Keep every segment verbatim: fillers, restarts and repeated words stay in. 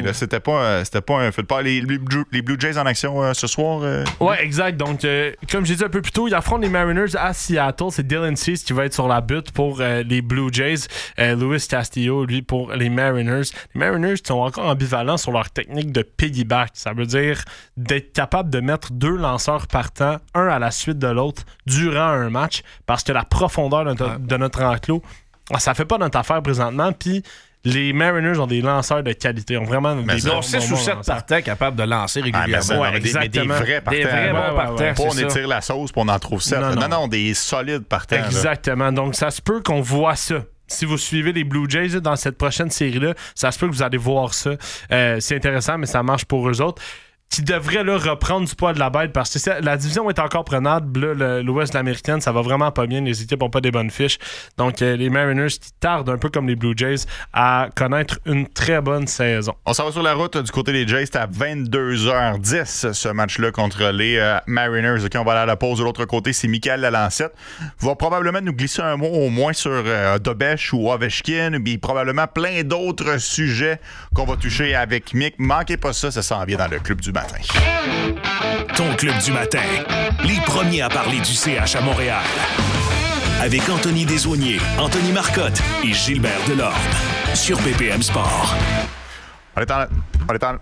Là. C'était pas, euh, c'était pas un feu de paille. Les, les, Blue, les Blue Jays en action euh, ce soir? Euh... Ouais, exact. Donc, euh, comme j'ai dit un peu plus tôt, ils affrontent les Mariners à Seattle. C'est Dylan Cease qui va être sur la butte pour euh, les Blue Jays. Euh, Luis Castillo, lui, pour les Mariners. Les Mariners sont encore ambivalents sur leur technique de piggyback. Ça veut dire d'être capable de mettre deux lanceurs partants, un à la suite de l'autre, durant un match, parce que la profondeur de notre, de notre enclos, ça fait pas notre affaire présentement. Puis, les Mariners ont des lanceurs de qualité. Ils ont vraiment mais des ils ont six ou sept partants capables de lancer régulièrement. Ah, ouais, mais des, mais des vrais partants. Des vrais bons ouais, partants. ouais, pas on étire la sauce pour on en trouve sept. Non, non, non, non des solides partants. Exactement. Là. Donc, ça se peut qu'on voit ça. Si vous suivez les Blue Jays là, dans cette prochaine série-là, ça se peut que vous allez voir ça. Euh, c'est intéressant, mais ça marche pour eux autres. Qui devrait là, reprendre du poids de la bête parce que la division est encore prenable. Là, le, l'Ouest de l'américaine, ça va vraiment pas bien. Les équipes n'ont pas des bonnes fiches. Donc, euh, les Mariners qui tardent un peu comme les Blue Jays à connaître une très bonne saison. On s'en va sur la route du côté des Jays. C'est à vingt-deux heures dix ce match-là contre les euh, Mariners. Okay, on va aller à la pause de l'autre côté. C'est Michael Lalancette. Il va probablement nous glisser un mot au moins sur euh, Dobech ou Ovechkin. Puis probablement plein d'autres sujets qu'on va toucher avec Mick. Manquez pas ça, ça s'en vient dans le Club du matin. Ton Club du matin. Les premiers à parler du C H à Montréal. Avec Anthony Desaulniers, Anthony Marcotte et Gilbert Delorme. Sur B P M Sport. On est en... On est en...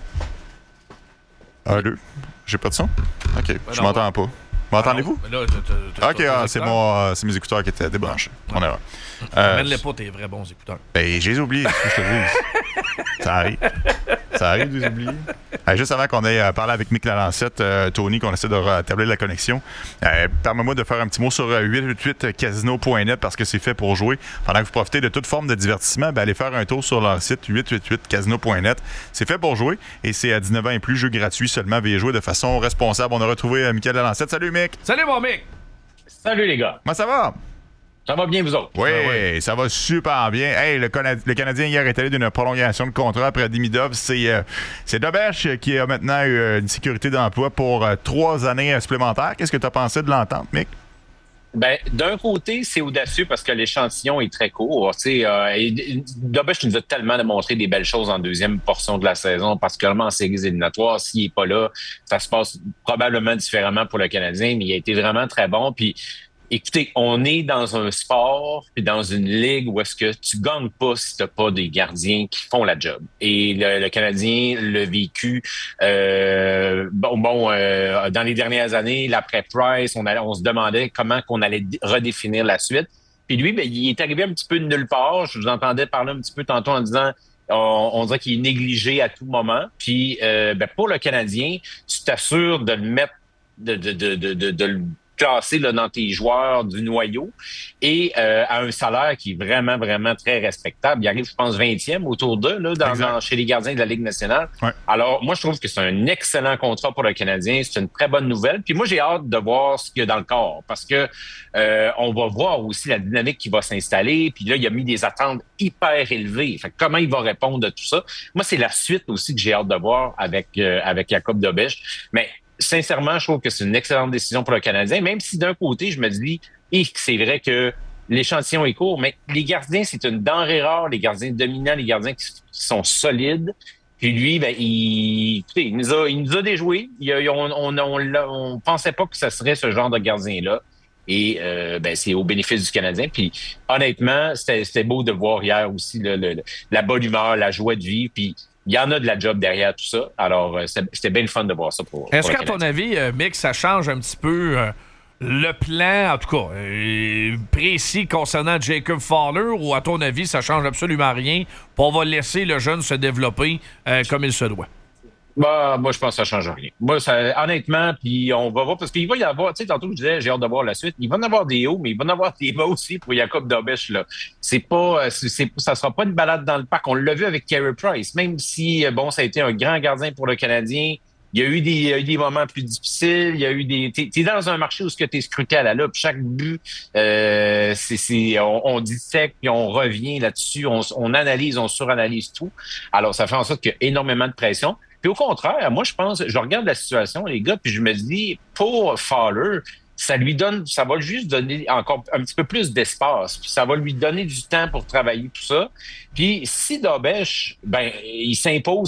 Un, deux. J'ai pas de son? OK. Ben je non, m'entends ouais. pas. M'entendez-vous? Là, t'as, t'as, OK, ah, c'est, mon, euh, c'est mes écouteurs qui étaient débranchés. Ouais. On est là. Euh, Amène-les pas tes vrais bons écouteurs. Ben, j'ai oublié, je te dis. Ça arrive. Ça arrive de les oublier. Euh, juste avant qu'on ait euh, parlé avec Mick Lalancette, euh, Tony, qu'on essaie de rétablir la connexion, euh, permets-moi de faire un petit mot sur euh, huit huit huit casino point net parce que c'est fait pour jouer. Pendant que vous profitez de toute forme de divertissement, ben, allez faire un tour sur leur site huit huit huit casino point net. C'est fait pour jouer et c'est à dix-neuf ans et plus, jeu gratuit seulement. Veuillez jouer de façon responsable. On a retrouvé euh, Michael Lalancette. Salut, Mick! Salut, mon Mick! Salut, les gars! Comment ça va? Ça va bien, vous autres? Oui, ah oui. Ça va super bien. Hey, le, Canadi- le Canadien hier est allé d'une prolongation de contrat après Demidov. C'est, euh, c'est Dobech qui a maintenant eu euh, une sécurité d'emploi pour euh, trois années euh, supplémentaires. Qu'est-ce que tu as pensé de l'entente, Mick? Ben, d'un côté, c'est audacieux parce que l'échantillon est très court. Tu sais, euh, Dobech nous a tellement démontré des belles choses en deuxième portion de la saison, particulièrement en séries éliminatoires. S'il n'est pas là, ça se passe probablement différemment pour le Canadien, mais il a été vraiment très bon. Puis, écoutez, on est dans un sport puis dans une ligue où est-ce que tu gagnes pas si t'as pas des gardiens qui font la job. Et le, le Canadien l'a vécu. Euh, bon, bon, euh, dans les dernières années, l'après Price, on, allait, on se demandait comment qu'on allait redéfinir la suite. Puis lui, ben, il est arrivé un petit peu de nulle part. Je vous entendais parler un petit peu tantôt en disant. On, on dirait qu'il est négligé à tout moment. Puis, euh, ben, pour le Canadien, tu t'assures de le mettre, de, de, de, de, de, de le classé là, dans tes joueurs du noyau et euh, à un salaire qui est vraiment, vraiment très respectable. Il arrive, je pense, vingtième autour d'eux là, dans, dans, chez les gardiens de la Ligue nationale. Ouais. Alors, moi, je trouve que c'est un excellent contrat pour le Canadien. C'est une très bonne nouvelle. Puis moi, j'ai hâte de voir ce qu'il y a dans le corps parce que euh, on va voir aussi la dynamique qui va s'installer. Puis là, il a mis des attentes hyper élevées. Fait que comment il va répondre à tout ça? Moi, c'est la suite aussi que j'ai hâte de voir avec, euh, avec Jacob Dobech. Mais sincèrement, je trouve que c'est une excellente décision pour le Canadien, même si d'un côté, je me dis, eh, c'est vrai que l'échantillon est court, mais les gardiens, c'est une denrée rare, les gardiens dominants, les gardiens qui, qui sont solides. Puis lui, ben, il, écoutez, il nous a, il nous a déjoué. Il, on, on, on, on, on pensait pas que ce serait ce genre de gardien-là. Et euh, ben, c'est au bénéfice du Canadien. Puis honnêtement, c'était, c'était beau de voir hier aussi le, le, la bonne humeur, la joie de vivre. Puis il y en a de la job derrière tout ça. Alors, euh, c'était, c'était bien le fun de voir ça pour, Est-ce pour qu'à ton avis, euh, Mick, ça change un petit peu euh, le plan, en tout cas, euh, précis concernant Jacob Fowler, ou à ton avis, ça change absolument rien, puis on va laisser le jeune se développer euh, comme il se doit? Bah, moi, je pense que ça change rien. Moi, ça, honnêtement, puis on va voir, parce qu'il va y avoir, tu sais, tantôt, je disais, j'ai hâte de voir la suite. Il va en avoir des hauts, mais il va en avoir des bas aussi pour Jacob Dobech, là. C'est pas, c'est, c'est, ça sera pas une balade dans le parc. On l'a vu avec Carey Price. Même si, bon, ça a été un grand gardien pour le Canadien, il y a eu des, il y a eu des moments plus difficiles. Il y a eu des, t'es, t'es dans un marché où ce que t'es scruté à la loupe. Chaque but, euh, c'est, c'est, on, on dissèque puis on revient là-dessus. On, on analyse, on suranalyse tout. Alors, ça fait en sorte qu'il y a énormément de pression. Puis au contraire, moi, je pense, je regarde la situation, les gars, puis je me dis, pour Fowler, ça lui donne, ça va juste donner encore un petit peu plus d'espace, puis ça va lui donner du temps pour travailler tout ça. Puis si Dobech, ben, il s'impose